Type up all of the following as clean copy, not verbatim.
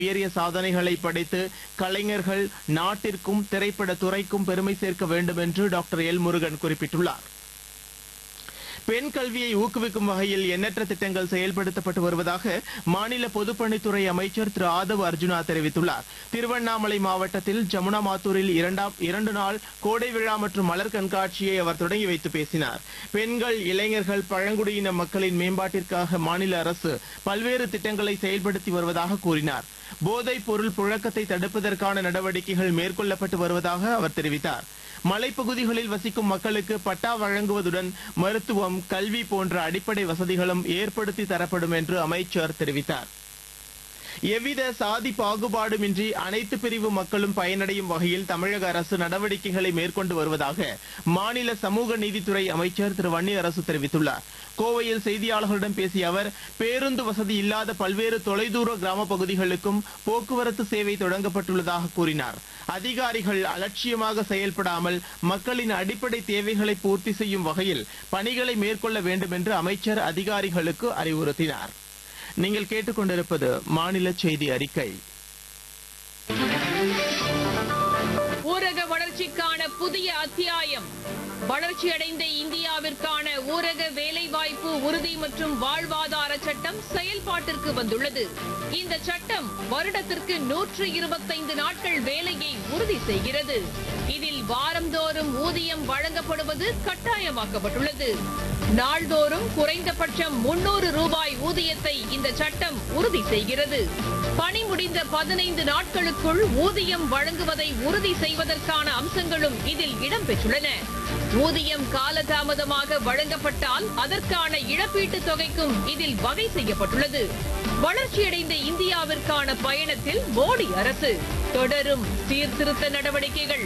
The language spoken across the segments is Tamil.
உயரிய சாதனைகளை படைத்து கலைஞர்கள் நாட்டிற்கும் திரைப்பட துறைக்கும் பெருமை சேர்க்க வேண்டும் என்று டாக்டர் எல் முருகன் குறிப்பிட்டுள்ளார். பெண் கல்வியை ஊக்குவிக்கும் வகையில் எண்ணற்ற திட்டங்கள் செயல்படுத்தப்பட்டு வருவதாக மாநில பொதுப்பணித்துறை அமைச்சர் திரு ஆதவ் அர்ஜுனா தெரிவித்துள்ளார். திருவண்ணாமலை மாவட்டத்தில் ஜமுனா மாத்தூரில் இரண்டு நாள் கோடை விழா மற்றும் மலர் கண்காட்சியை அவர் தொடங்கி வைத்து பேசினார். பெண்கள், இளைஞர்கள், பழங்குடியின மக்களின் மேம்பாட்டிற்காக மாநில அரசு பல்வேறு திட்டங்களை செயல்படுத்தி வருவதாக கூறினார். போதைப் பொருள் புழக்கத்தை தடுப்பதற்கான நடவடிக்கைகள் மேற்கொள்ளப்பட்டு வருவதாக அவர் தெரிவித்தார். மலைப்பகுதிகளில் வசிக்கும் மக்களுக்கு பட்டா வழங்குவதுடன் மருத்துவம், கல்வி போன்ற அடிப்படை வசதிகளும் ஏற்படுத்தி தரப்படும் என்று அமைச்சர் தெரிவித்தார். எவ்வித சாதி பாகுபாடுமின்றி அனைத்து பிரிவு மக்களும் பயனடையும் வகையில் தமிழக அரசு நடவடிக்கைகளை மேற்கொண்டு வருவதாக மாநில சமூக நீதித்துறை அமைச்சர் திரு வன்னியரசு தெரிவித்துள்ளார். கோவையில் செய்தியாளர்களிடம் பேசிய அவர், பேருந்து வசதி இல்லாத பல்வேறு தொலைதூர கிராம பகுதிகளுக்கும் போக்குவரத்து சேவை தொடங்கப்பட்டுள்ளதாக கூறினார். அதிகாரிகள் அலட்சியமாக செயல்படாமல் மக்களின் அடிப்படை தேவைகளை பூர்த்தி செய்யும் வகையில் பணிகளை மேற்கொள்ள வேண்டும் என்று அமைச்சர் அதிகாரிகளுக்கு அறிவுறுத்தினார். நீங்கள் கேட்டுக்கொண்டிருப்பது மாநில செய்தி அறிக்கை. ஊரக வளர்ச்சிக்கான புதிய அத்தியாயம். வளர்ச்சியடைந்த இந்தியாவிற்கான ஊரக வேலைவாய்ப்பு உறுதி மற்றும் வாழ்வாதார சட்டம் செயல்பாட்டிற்கு வந்துள்ளது. இந்த சட்டம் வருடத்திற்கு 125 நாட்கள் வேலையை உறுதி செய்கிறது. இதில் வாரந்தோறும் ஊதியம் வழங்கப்படுவது கட்டாயமாக்கப்பட்டுள்ளது. நாள்தோறும் குறைந்தபட்சம் 300 ரூபாய் ஊதியத்தை இந்த சட்டம் உறுதி செய்கிறது. பணி முடிந்த 15 நாட்களுக்குள் ஊதியம் வழங்குவதை உறுதி செய்வதற்கான அம்சங்களும் இதில் இடம்பெற்றுள்ளன. ஊதியம் காலதாமதமாக வழங்கப்பட்டால் அதற்கான இழப்பீட்டுத் தொகைக்கும் இதில் வகை செய்யப்பட்டுள்ளது. வளர்ச்சியடைந்த இந்தியாவிற்கான பயணத்தில் மோடி அரசு தொடரும் சீர்திருத்த நடவடிக்கைகள்.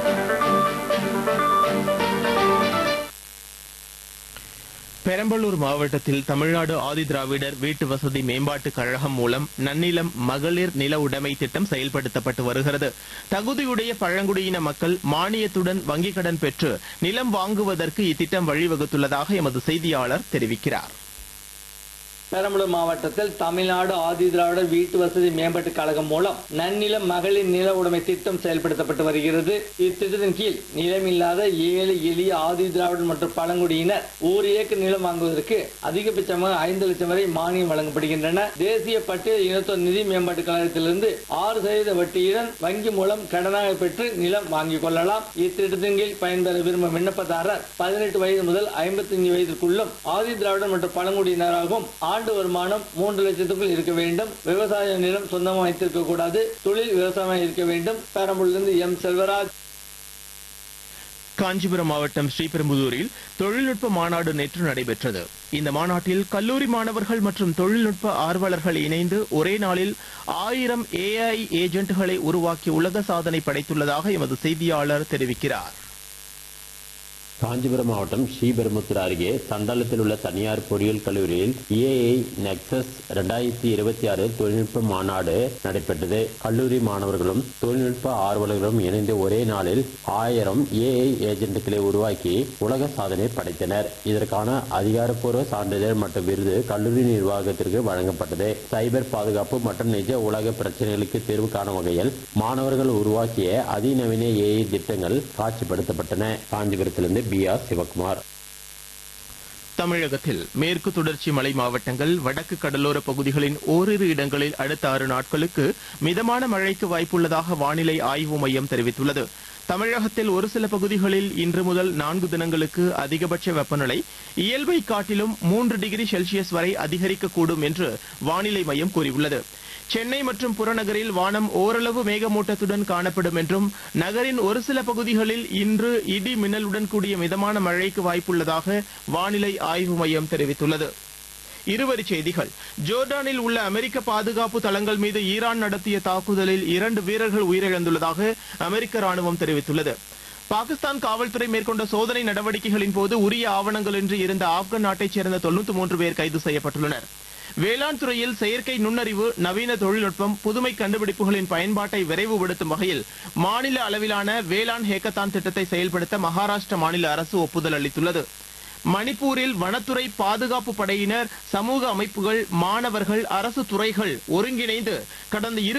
பெரம்பலூர் மாவட்டத்தில் தமிழ்நாடு ஆதிதிராவிடர் வீட்டு வசதி மேம்பாட்டுக் கழகம் மூலம் நன்னிலம் மகளிர் நில உடைமை திட்டம் செயல்படுத்தப்பட்டு வருகிறது. தகுதியுடைய பழங்குடியின மக்கள் மானியத்துடன் வங்கிக் கடன் பெற்று நிலம் வாங்குவதற்கு இத்திட்டம் வழிவகுத்துள்ளதாக எமது செய்தியாளர் தெரிவிக்கிறார். பெரம்பலூர் மாவட்டத்தில் தமிழ்நாடு ஆதிதிராவிடர் வீட்டு வசதி மேம்பாட்டுக் கழகம் மூலம் நன்னிலம் மகளிர் நில உடைமை திட்டம் செயல்படுத்தப்பட்டு வருகிறது. இத்திட்டத்தின் கீழ் நிலமில்லாத ஏழை எளிய ஆதிதிராவிடர் மற்றும் பழங்குடியினர் 1 ஏக்கர் நிலம் வாங்குவதற்கு அதிகபட்சமாக 5 லட்சம் வரை மானியம் வழங்கப்படுகின்றன. தேசிய பட்டியல் இனத்தோர் நிதி மேம்பாட்டுக் கழகத்திலிருந்து 6% வட்டியுடன் வங்கி மூலம் கடனாக பெற்று நிலம் வாங்கிக் கொள்ளலாம். இத்திட்டத்தின் கீழ் பயன்பெற விரும்பும் விண்ணப்பதாரர் 18 வயது முதல் 55 வயதிற்குள்ளும் ஆதிதிராவிடர் மற்றும் பழங்குடியினராகவும் ஆண்டு வருமானம் 3 லட்சத்துக்குள் இருக்க வேண்டும். விவசாய நிலம் சொந்தமாக வைத்திருக்க கூடாது. தொழில் விவசாயம் இருக்க வேண்டும். பெரம்பலூரிலிருந்து எம் செல்வராஜ். காஞ்சிபுரம் மாவட்டம் ஸ்ரீபெரும்புதூரில் தொழில்நுட்ப மாநாடு நேற்று நடைபெற்றது. இந்த மாநாட்டில் கல்லூரி மாணவர்கள் மற்றும் தொழில்நுட்ப ஆர்வலர்கள் இணைந்து ஒரே நாளில் 1000 AI ஏஜென்ட்களை உருவாக்கி உலக சாதனை படைத்துள்ளதாக எமது செய்தியாளர் தெரிவிக்கிறார். காஞ்சிபுரம் மாவட்டம் ஸ்ரீபெரும்புத்தூர் அருகே தண்டாளத்தில் உள்ள தனியார் பொறியியல் கல்லூரியில் AI நெக்சஸ் 2026 தொழில்நுட்ப மாநாடு நடைபெற்றது. கல்லூரி மாணவர்களும் தொழில்நுட்ப ஆர்வலர்களும் இணைந்து ஒரே நாளில் 1000 AI ஏஜென்ட்களை உருவாக்கி உலக சாதனை படைத்தனர். இதற்கான அதிகாரப்பூர்வ சான்றிதழ் மற்றும் விருது கல்லூரி நிர்வாகத்திற்கு வழங்கப்பட்டது. சைபர் பாதுகாப்பு மற்றும் நிஜ உலக பிரச்சனைகளுக்கு தீர்வு காணும் வகையில் மாணவர்கள் உருவாக்கிய அதிநவீன AI திட்டங்கள் காட்சிப்படுத்தப்பட்டன. காஞ்சிபுரத்திலிருந்து சிவகுமார். தமிழகத்தில் மேற்கு தொடர்ச்சி மலை மாவட்டங்கள், வடக்கு கடலோர பகுதிகளின் ஓரிரு இடங்களில் அடுத்த 6 நாட்களுக்கு மிதமான மழைக்கு வாய்ப்புள்ளதாக வானிலை ஆய்வு மையம் தெரிவித்துள்ளது. தமிழகத்தில் ஒரு சில பகுதிகளில் இன்று முதல் 4 தினங்களுக்கு அதிகபட்ச வெப்பநிலை இயல்பை காட்டிலும் 3 டிகிரி செல்சியஸ் வரை அதிகரிக்கக்கூடும் என்று வானிலை மையம் கூறியுள்ளது. சென்னை மற்றும் புறநகரில் வானம் ஓரளவு மேகமூட்டத்துடன் காணப்படும் என்றும் நகரின் ஒரு சில பகுதிகளில் இன்று இடி மின்னலுடன் கூடிய மிதமான மழைக்கு வாய்ப்புள்ளதாக வானிலை ஆய்வு மையம் தெரிவித்துள்ளது. இருவரிச் செய்திகள். ஜோர்டானில் உள்ள அமெரிக்க பாதுகாப்பு தளங்கள் மீது ஈரான் நடத்திய தாக்குதலில் 2 வீரர்கள் உயிரிழந்துள்ளதாக அமெரிக்க ராணுவம் தெரிவித்துள்ளது. பாகிஸ்தான் காவல்துறை மேற்கொண்ட சோதனை நடவடிக்கைகளின் போது உரிய ஆவணங்களின்றி இருந்த ஆப்கான் நாட்டைச் சேர்ந்த 93 பேர் கைது செய்யப்பட்டுள்ளனர். வேளாண் துறையில் செயற்கை நுண்ணறிவு, நவீன தொழில்நுட்பம், புதுமை கண்டுபிடிப்புகளின் பயன்பாட்டை விரைவுபடுத்தும் வகையில் மாநில அளவிலான வேளாண் ஹேக்கத்தான் திட்டத்தை செயல்படுத்த மகாராஷ்டிர மாநில அரசு ஒப்புதல் அளித்துள்ளது. மணிப்பூரில் வனத்துறை, பாதுகாப்பு படையினர், சமூக அமைப்புகள், மாணவர்கள், அரசு துறைகள் ஒருங்கிணைந்து கடந்த